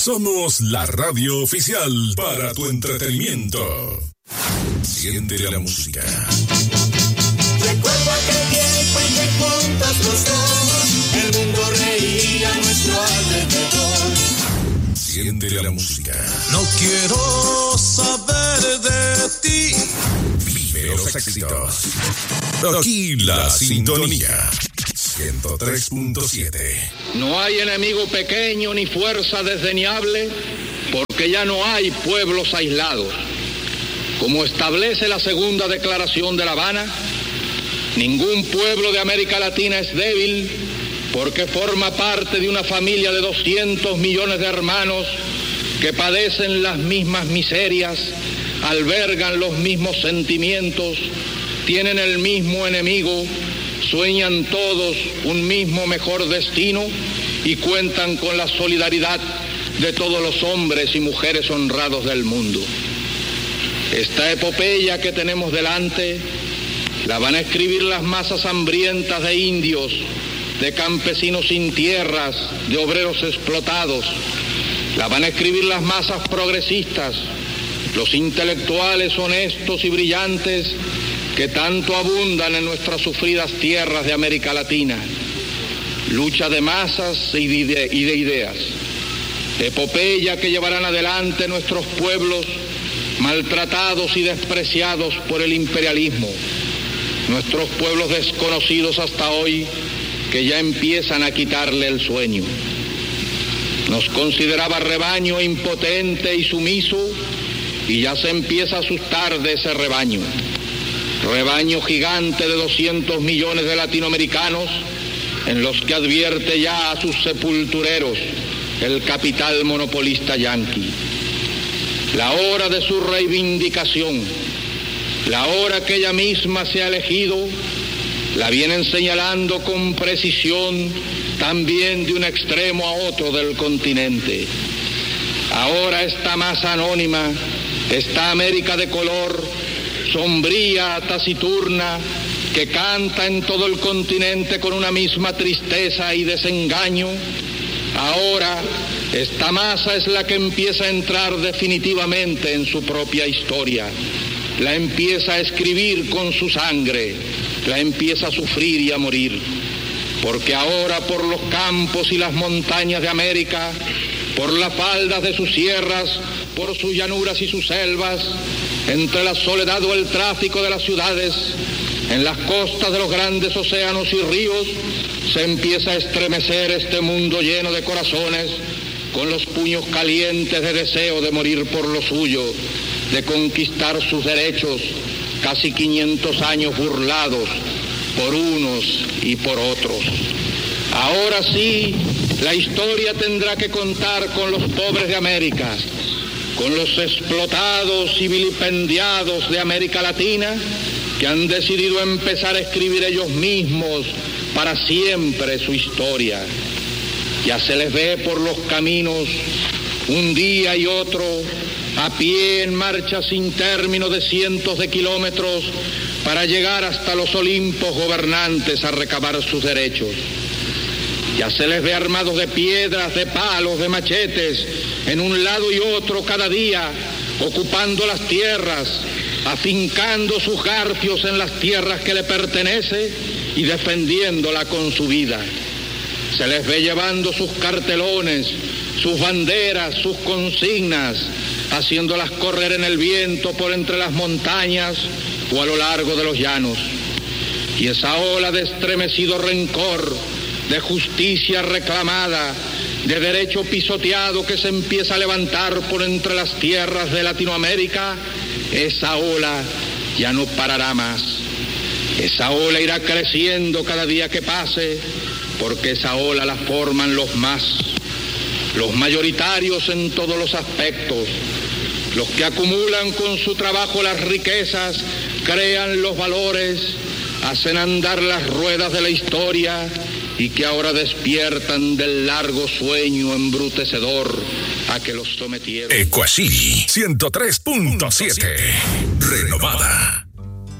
Somos la radio oficial para tu entretenimiento. Siente la música. Recuerdo aquel tiempo en que juntos los dos el mundo reía a nuestro alrededor. Siente la música. No quiero saber de ti. Vive los éxitos. Aquí la sintonía. 103.7. No hay enemigo pequeño ni fuerza desdeñable, porque ya no hay pueblos aislados. Como establece la segunda declaración de La Habana, ningún pueblo de América Latina es débil, porque forma parte de una familia de 200 millones de hermanos que padecen las mismas miserias, albergan los mismos sentimientos, tienen el mismo enemigo, sueñan todos un mismo mejor destino y cuentan con la solidaridad de todos los hombres y mujeres honrados del mundo. Esta epopeya que tenemos delante la van a escribir las masas hambrientas de indios, de campesinos sin tierras, de obreros explotados. La van a escribir las masas progresistas, los intelectuales honestos y brillantes que tanto abundan en nuestras sufridas tierras de América Latina. Lucha de masas y de ideas. Epopeya que llevarán adelante nuestros pueblos maltratados y despreciados por el imperialismo. Nuestros pueblos desconocidos hasta hoy que ya empiezan a quitarle el sueño. Nos consideraba rebaño impotente y sumiso y ya se empieza a asustar de ese rebaño. Rebaño gigante de 200 millones de latinoamericanos en los que advierte ya a sus sepultureros el capital monopolista yanqui. La hora de su reivindicación, la hora que ella misma se ha elegido, la vienen señalando con precisión también de un extremo a otro del continente. Ahora esta masa anónima, esta América de color, sombría, taciturna, que canta en todo el continente con una misma tristeza y desengaño, ahora esta masa es la que empieza a entrar definitivamente en su propia historia, la empieza a escribir con su sangre, la empieza a sufrir y a morir, porque ahora por los campos y las montañas de América, por las faldas de sus sierras, por sus llanuras y sus selvas, entre la soledad o el tráfico de las ciudades, en las costas de los grandes océanos y ríos, se empieza a estremecer este mundo lleno de corazones, con los puños calientes de deseo de morir por lo suyo, de conquistar sus derechos, casi 500 años burlados por unos y por otros. Ahora sí, la historia tendrá que contar con los pobres de América, con los explotados y vilipendiados de América Latina, que han decidido empezar a escribir ellos mismos para siempre su historia. Ya se les ve por los caminos, un día y otro, a pie en marcha sin término de cientos de kilómetros, para llegar hasta los Olimpos gobernantes a recabar sus derechos. Ya se les ve armados de piedras, de palos, de machetes, en un lado y otro cada día, ocupando las tierras, afincando sus garfios en las tierras que le pertenecen y defendiéndola con su vida. Se les ve llevando sus cartelones, sus banderas, sus consignas, haciéndolas correr en el viento por entre las montañas o a lo largo de los llanos. Y esa ola de estremecido rencor, de justicia reclamada, de derecho pisoteado que se empieza a levantar por entre las tierras de Latinoamérica, esa ola ya no parará más. Esa ola irá creciendo cada día que pase, porque esa ola la forman los mayoritarios en todos los aspectos, los que acumulan con su trabajo las riquezas, crean los valores, hacen andar las ruedas de la historia y que ahora despiertan del largo sueño embrutecedor a que los sometieron. Ecuasí 103.7. Renovada.